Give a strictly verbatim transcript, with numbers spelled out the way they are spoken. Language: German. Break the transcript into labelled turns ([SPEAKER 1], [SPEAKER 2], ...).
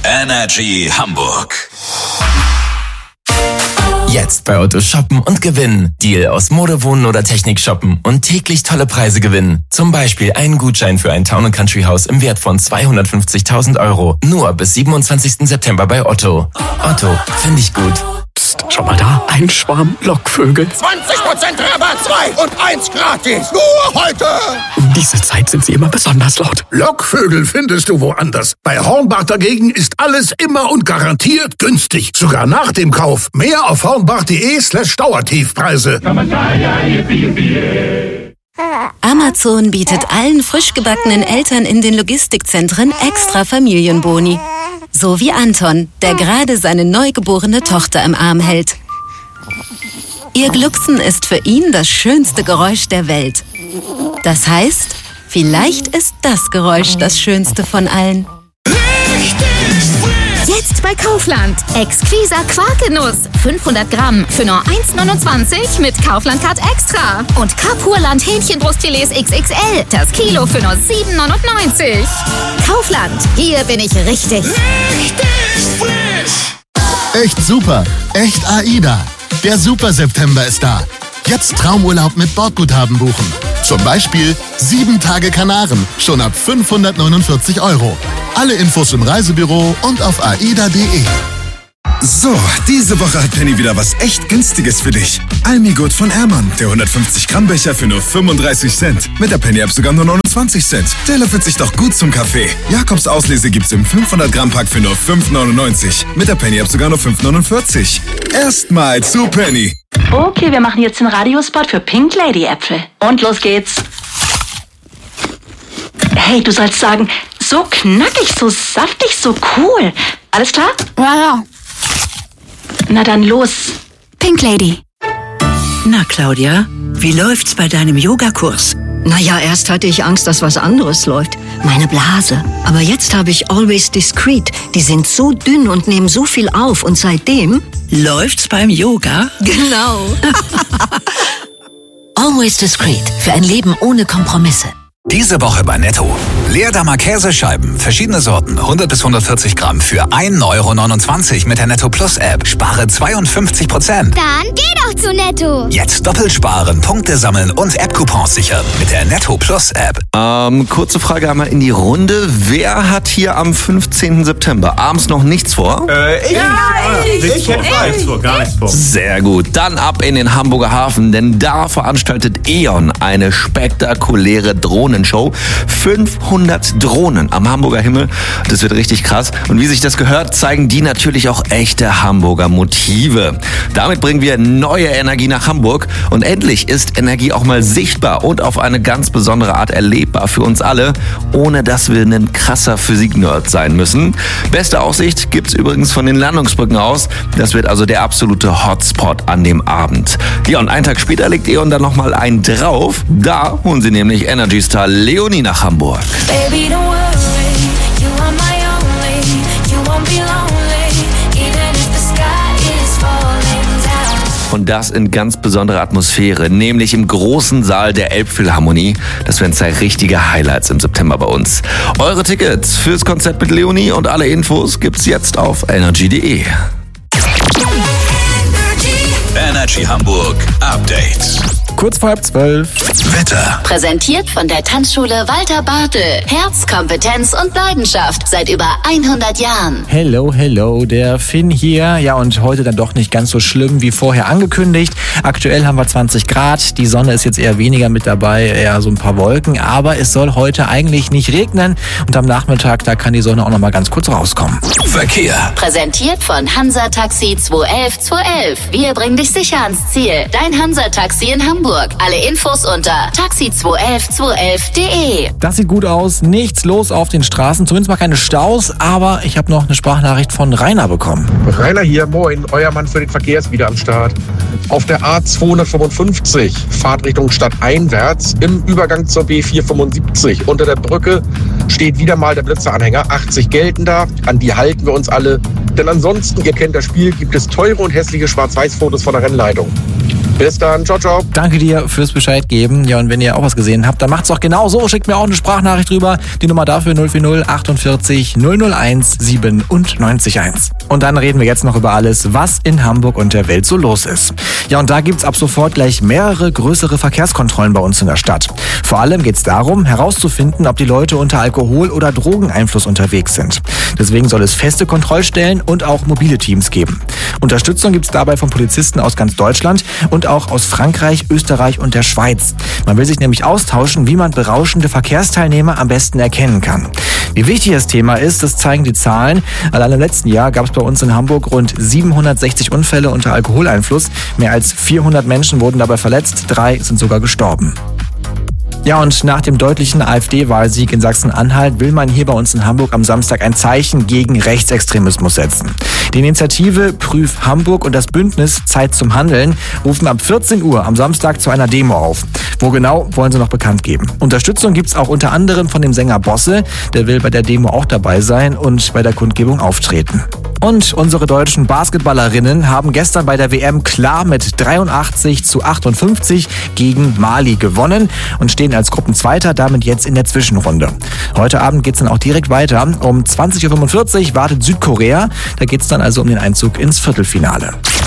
[SPEAKER 1] Energy Hamburg.
[SPEAKER 2] Jetzt bei Otto shoppen und gewinnen. Deal aus Mode, Wohnen oder Technik shoppen und täglich tolle Preise gewinnen. Zum Beispiel einen Gutschein für ein Town and Country Haus im Wert von zweihundertfünfzigtausend Euro. Nur bis siebenundzwanzigsten September bei Otto. Otto, finde ich gut.
[SPEAKER 3] Psst, schau mal da, ein Schwarm Lockvögel.
[SPEAKER 4] zwanzig Prozent Rabatt, zwei und eins gratis. Nur heute.
[SPEAKER 3] Um diese Zeit sind sie immer besonders laut.
[SPEAKER 4] Lockvögel findest du woanders. Bei Hornbach dagegen ist alles immer und garantiert günstig. Sogar nach dem Kauf. Mehr auf hornbach.de slash Dauertiefpreise.
[SPEAKER 5] Amazon bietet allen frisch gebackenen Eltern in den Logistikzentren extra Familienboni. So wie Anton, der gerade seine neugeborene Tochter im Arm hält. Ihr Glucksen ist für ihn das schönste Geräusch der Welt. Das heißt, vielleicht ist das Geräusch das schönste von allen.
[SPEAKER 6] Jetzt bei Kaufland. Exquisa Quarkenuss. fünfhundert Gramm für nur eins neunundzwanzig mit Kaufland-Card Extra. Und Kapurland Hähnchenbrustfilets X X L. Das Kilo für nur sieben neunundneunzig. Kaufland. Hier bin ich richtig.
[SPEAKER 4] Richtig frisch.
[SPEAKER 7] Echt super. Echt AIDA. Der Super September ist da. Jetzt Traumurlaub mit Bordguthaben buchen. Zum Beispiel sieben Tage Kanaren, schon ab fünfhundertneunundvierzig Euro. Alle Infos im Reisebüro und auf aida punkt de.
[SPEAKER 8] So, diese Woche hat Penny wieder was echt Günstiges für dich. Almigurt von Ehrmann, der hundertfünfzig Gramm Becher für nur fünfunddreißig Cent. Mit der Penny-App sogar nur neunundzwanzig Cent. Der löffelt sich doch gut zum Kaffee. Jakobs Auslese gibt's im fünfhundert Gramm Pack für nur fünf neunundneunzig. Mit der Penny-App sogar nur fünf neunundvierzig. Erstmal zu Penny.
[SPEAKER 9] Okay, wir machen jetzt den Radiospot für Pink Lady Äpfel. Und los geht's. Hey, du sollst sagen, so knackig, so saftig, so cool. Alles klar?
[SPEAKER 6] Ja, ja.
[SPEAKER 9] Na dann los.
[SPEAKER 6] Pink Lady.
[SPEAKER 10] Na, Claudia, wie läuft's bei deinem Yogakurs?
[SPEAKER 11] Naja, erst hatte ich Angst, dass was anderes läuft. Meine Blase. Aber jetzt habe ich Always Discreet. Die sind so dünn und nehmen so viel auf. Und seitdem...
[SPEAKER 10] Läuft's beim Yoga?
[SPEAKER 11] Genau.
[SPEAKER 5] Always Discreet. Für ein Leben ohne Kompromisse.
[SPEAKER 1] Diese Woche bei Netto. Leerdammer Käsescheiben, verschiedene Sorten, hundert bis hundertvierzig Gramm für ein Euro neunundzwanzig mit der Netto Plus App. Spare zweiundfünfzig Prozent.
[SPEAKER 12] Dann geh doch zu Netto.
[SPEAKER 1] Jetzt doppelt sparen, Punkte sammeln und App-Coupons sichern mit der Netto Plus App.
[SPEAKER 13] Ähm, kurze Frage einmal in die Runde. Wer hat hier am fünfzehnten September abends noch nichts vor?
[SPEAKER 14] Äh, ich. Ja, ich. Ich, ich hätte gar nichts vor, gar nichts vor.
[SPEAKER 13] Sehr gut. Dann ab in den Hamburger Hafen, denn da veranstaltet E.ON eine spektakuläre Drohnen. Show. fünfhundert Drohnen am Hamburger Himmel. Das wird richtig krass. Und wie sich das gehört, zeigen die natürlich auch echte Hamburger Motive. Damit bringen wir neue Energie nach Hamburg. Und endlich ist Energie auch mal sichtbar und auf eine ganz besondere Art erlebbar für uns alle, ohne dass wir ein krasser Physik-Nerd sein müssen. Beste Aussicht gibt's übrigens von den Landungsbrücken aus. Das wird also der absolute Hotspot an dem Abend. Ja, und einen Tag später legt E.ON dann nochmal einen drauf. Da holen sie nämlich Energy Star Leonie nach Hamburg.
[SPEAKER 15] Baby, don't worry, you are my only, you won't be lonely, even if the sky is falling down.
[SPEAKER 13] Und das in ganz besonderer Atmosphäre, nämlich im großen Saal der Elbphilharmonie. Das werden zwei richtige Highlights im September bei uns. Eure Tickets fürs Konzert mit Leonie und alle Infos gibt's jetzt auf energy punkt de.
[SPEAKER 1] Energy Hamburg Update.
[SPEAKER 16] Kurz vor halb zwölf.
[SPEAKER 1] Wetter.
[SPEAKER 5] Präsentiert von der Tanzschule Walter Bartel. Herz, Kompetenz und Leidenschaft seit über hundert Jahren.
[SPEAKER 16] Hello, hello, der Finn hier. Ja, und heute dann doch nicht ganz so schlimm wie vorher angekündigt. Aktuell haben wir zwanzig Grad. Die Sonne ist jetzt eher weniger mit dabei, eher so ein paar Wolken. Aber es soll heute eigentlich nicht regnen. Und am Nachmittag, da kann die Sonne auch noch mal ganz kurz rauskommen.
[SPEAKER 1] Verkehr.
[SPEAKER 5] Präsentiert von Hansa Taxi zwei elf zwei elf. Wir bringen dich sicher ans Ziel. Dein Hansa Taxi in Hamburg. Alle Infos unter taxi zwei elf zwei elf punkt de.
[SPEAKER 16] Das sieht gut aus. Nichts los auf den Straßen. Zumindest mal keine Staus. Aber ich habe noch eine Sprachnachricht von Rainer bekommen.
[SPEAKER 17] Rainer hier, moin. Euer Mann für den Verkehr ist wieder am Start. Auf der A zweihundertfünfundfünfzig, Fahrtrichtung Stadt einwärts, im Übergang zur B vierhundertfünfundsiebzig. Unter der Brücke steht wieder mal der Blitzeranhänger. achtzig gelten da. An die halten wir uns alle. Denn ansonsten, ihr kennt das Spiel, gibt es teure und hässliche Schwarz-Weiß-Fotos von der Rennleitung. Bis dann, ciao, ciao.
[SPEAKER 16] Danke dir fürs Bescheid geben. Ja, und wenn ihr auch was gesehen habt, dann macht's doch genau so. Schickt mir auch eine Sprachnachricht drüber. Die Nummer dafür null vier null achtundvierzig null null eins siebenundneunzig eins. Und dann reden wir jetzt noch über alles, was in Hamburg und der Welt so los ist. Ja, und da gibt's ab sofort gleich mehrere größere Verkehrskontrollen bei uns in der Stadt. Vor allem geht's darum, herauszufinden, ob die Leute unter Alkohol- oder Drogeneinfluss unterwegs sind. Deswegen soll es feste Kontrollstellen und auch mobile Teams geben. Unterstützung gibt's dabei von Polizisten aus ganz Deutschland und auch aus Frankreich, Österreich und der Schweiz. Man will sich nämlich austauschen, wie man berauschende Verkehrsteilnehmer am besten erkennen kann. Wie wichtig das Thema ist, das zeigen die Zahlen. Allein im letzten Jahr gab es bei uns in Hamburg rund siebenhundertsechzig Unfälle unter Alkoholeinfluss. Mehr als vierhundert Menschen wurden dabei verletzt, drei sind sogar gestorben. Ja, und nach dem deutlichen AfD-Wahlsieg in Sachsen-Anhalt will man hier bei uns in Hamburg am Samstag ein Zeichen gegen Rechtsextremismus setzen. Die Initiative Prüf Hamburg und das Bündnis Zeit zum Handeln rufen ab vierzehn Uhr am Samstag zu einer Demo auf. Wo genau, wollen sie noch bekannt geben. Unterstützung gibt's auch unter anderem von dem Sänger Bosse. Der will bei der Demo auch dabei sein und bei der Kundgebung auftreten. Und unsere deutschen Basketballerinnen haben gestern bei der W M klar mit dreiundachtzig zu achtundfünfzig gegen Mali gewonnen und stehen als Gruppenzweiter damit jetzt in der Zwischenrunde. Heute Abend geht's dann auch direkt weiter. Um zwanzig Uhr fünfundvierzig wartet Südkorea. Da geht's dann also um den Einzug ins Viertelfinale.